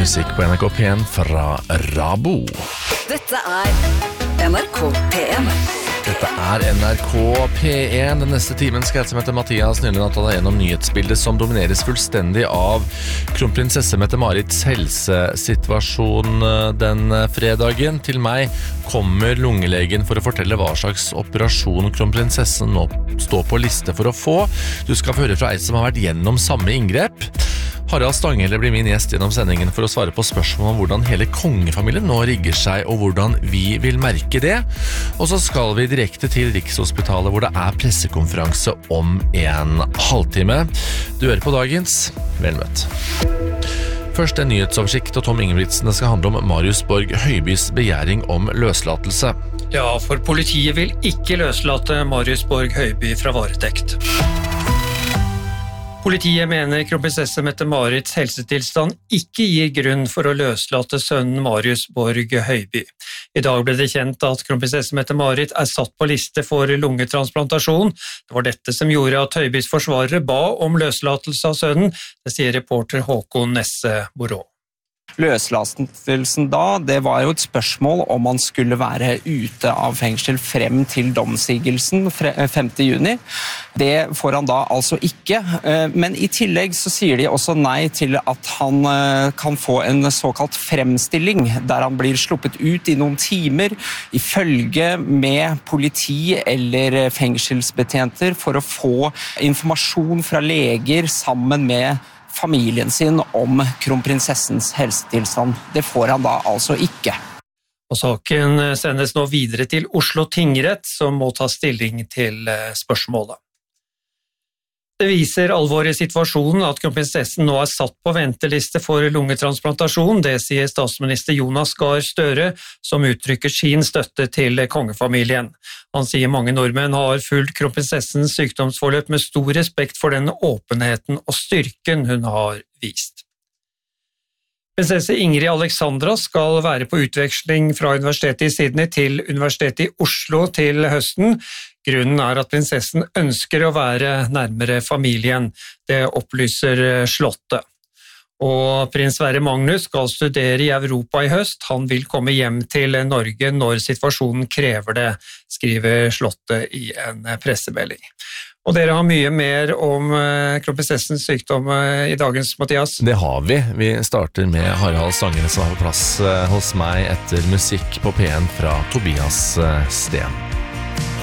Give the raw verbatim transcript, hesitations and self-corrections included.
musikk på N R K P en fra Rabo. Dette er N R K P en. Dette er N R K P en. Den neste timen skal jeg som heter Mathias Nylund ta deg gjennom nyhetsbildet som domineres fullstendig av kronprinsesse Mette-Marits helsesituasjon den fredagen. Til meg kommer lungelegen for å fortelle hva slags operasjon kronprinsessen nå står på liste for å få. Du skal få høre fra ei som har vært gjennom samme inngrep. Harald Stanghelle blir min gjest gjennom sendingen for å svare på spørsmål om hvordan hele kongefamilien nå rigger seg, og hvordan vi vil merke det. Og så skal vi direkte til Rikshospitalet, hvor det er pressekonferanse om en halvtime. Du hører på dagens. Vel møtt. Først en nyhetsoversikt av Tom Ingebrigtsen. Det skal handle om Marius Borg Høibys begjæring om løslatelse. Ja, for politiet vil ikke løslate Marius Borg Høiby fra varetekt. Politiet mener kronprinsesse Mette-Marits helsetilstand ikke gir grunn for å løslate sønnen Marius Borg Høiby. I dag ble det kjent at kronprinsesse Mette-Marit er satt på liste for lungetransplantasjon. Det var dette som gjorde at Høibys forsvarere ba om løslatelse av sønnen, det sier reporter Håkon Nesse Borå. Løslatelsen da, det var jo et spørsmål om han skulle være ute av fengsel frem til domsigelsen femte juni. Det får han da altså ikke, men i tillegg så sier de også nei til at han kan få en såkalt fremstilling, der han blir sluppet ut i noen timer i følge med politi eller fengselsbetjenter for å få informasjon fra leger sammen med familien sin om kronprinsessens helsetilstand. Det får han da altså ikke. Og saken sendes nå videre til Oslo tingrett, som må ta stilling til spørsmålet. Det viser alvoret i situasjonen at kronprinsessen nå er satt på venteliste for lungetransplantasjon, det sier statsminister Jonas Gahr Støre, som uttrykker sin støtte til kongefamilien. Han sier mange nordmenn har fulgt kronprinsessens sykdomsforløp med stor respekt for den åpenheten og styrken hun har vist. Prinsesse Ingrid Alexandra skal være på utveksling fra Universitetet i Sydney til Universitetet i Oslo til høsten. Grunnen er at prinsessen ønsker å være nærmere familien, det opplyser Slottet. Og prins Sverre Magnus skal studere i Europa i høst. Han vil komme hjem til Norge når situasjonen krever det, skriver Slottet i en pressemelding. Og dere har mye mer om kronprinsessens sykdom i dagens, Mathias? Det har vi. Vi starter med Harald Stanghelle som er på plass hos meg etter musikk på P en fra Tobias Sten.